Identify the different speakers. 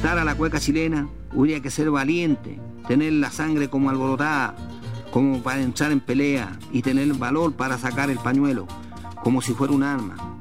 Speaker 1: entrar a la cueca chilena, habría que ser valiente, tener la sangre como alborotada, como para entrar en pelea y tener valor para sacar el pañuelo, como si fuera un arma.